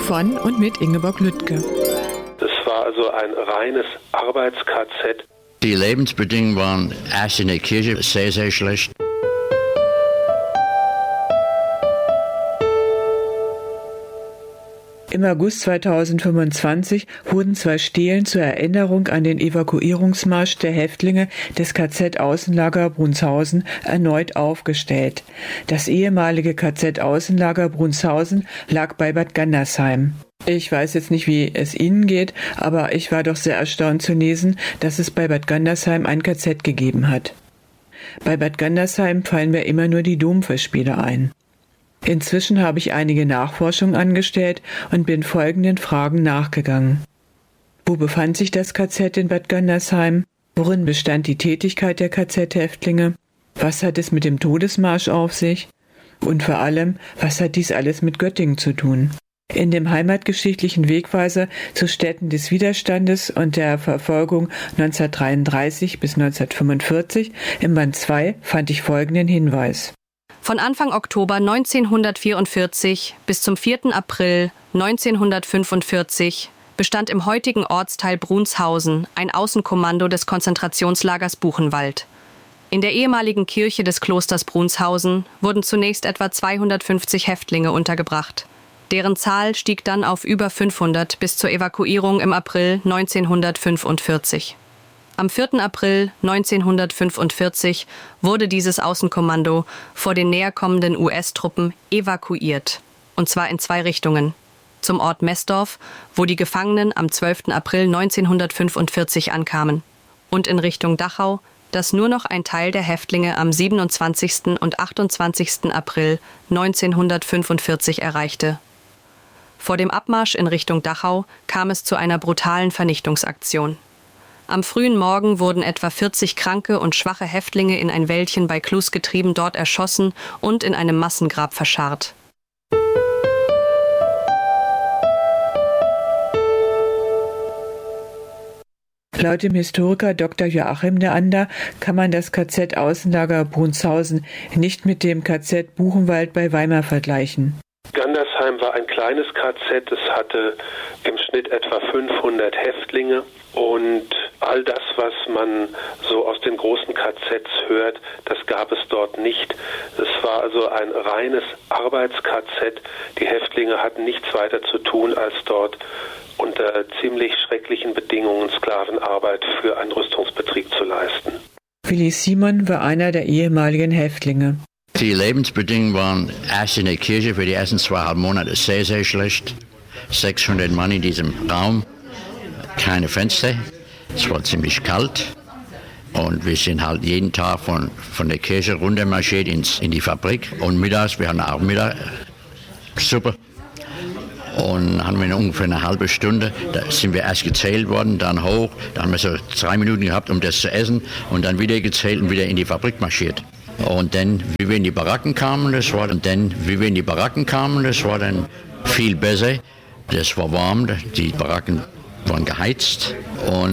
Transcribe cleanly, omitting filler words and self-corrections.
von und mit Ingeborg Lüttke. Das war also ein reines Arbeits-KZ. Die Lebensbedingungen waren erst in der Kirche sehr, sehr schlecht. Im August 2025 wurden 2 Stelen zur Erinnerung an den Evakuierungsmarsch der Häftlinge des KZ Außenlager Brunshausen erneut aufgestellt. Das ehemalige KZ Außenlager Brunshausen lag bei Bad Gandersheim. Ich weiß jetzt nicht, wie es Ihnen geht, aber ich war doch sehr erstaunt zu lesen, dass es bei Bad Gandersheim ein KZ gegeben hat. Bei Bad Gandersheim fallen mir immer nur die Domfestspiele ein. Inzwischen habe ich einige Nachforschungen angestellt und bin folgenden Fragen nachgegangen. Wo befand sich das KZ in Bad Gandersheim? Worin bestand die Tätigkeit der KZ-Häftlinge? Was hat es mit dem Todesmarsch auf sich? Und vor allem, was hat dies alles mit Göttingen zu tun? In dem heimatgeschichtlichen Wegweiser zu Städten des Widerstandes und der Verfolgung 1933 bis 1945 im Band 2 fand ich folgenden Hinweis. Von Anfang Oktober 1944 bis zum 4. April 1945 bestand im heutigen Ortsteil Brunshausen ein Außenkommando des Konzentrationslagers Buchenwald. In der ehemaligen Kirche des Klosters Brunshausen wurden zunächst etwa 250 Häftlinge untergebracht. Deren Zahl stieg dann auf über 500 bis zur Evakuierung im April 1945. Am 4. April 1945 wurde dieses Außenkommando vor den näherkommenden US-Truppen evakuiert, und zwar in 2 Richtungen. Zum Ort Messdorf, wo die Gefangenen am 12. April 1945 ankamen, und in Richtung Dachau, das nur noch ein Teil der Häftlinge am 27. und 28. April 1945 erreichte. Vor dem Abmarsch in Richtung Dachau kam es zu einer brutalen Vernichtungsaktion. Am frühen Morgen wurden etwa 40 kranke und schwache Häftlinge in ein Wäldchen bei Klus getrieben, dort erschossen und in einem Massengrab verscharrt. Laut dem Historiker Dr. Joachim Neander kann man das KZ Außenlager Brunshausen nicht mit dem KZ Buchenwald bei Weimar vergleichen. Gandersheim war ein kleines KZ, es hatte im Schnitt etwa 500 Häftlinge und all das, was man so aus den großen KZs hört, das gab es dort nicht. Es war also ein reines Arbeits-KZ. Die Häftlinge hatten nichts weiter zu tun, als dort unter ziemlich schrecklichen Bedingungen Sklavenarbeit für einen Rüstungsbetrieb zu leisten. Willi Simon war einer der ehemaligen Häftlinge. Die Lebensbedingungen waren erst in der Kirche für die ersten 2,5 Monate sehr, sehr schlecht. 600 Mann in diesem Raum, keine Fenster, es war ziemlich kalt und wir sind halt jeden Tag von der Kirche runter marschiert in die Fabrik und mittags, wir hatten auch Mittagssuppe und haben wir ungefähr eine halbe Stunde, da sind wir erst gezählt worden, dann hoch, dann haben wir so 3 Minuten gehabt, um das zu essen und dann wieder gezählt und wieder in die Fabrik marschiert. Und dann, wie wir in die Baracken kamen, das war dann viel besser. Das war warm, die Baracken waren geheizt und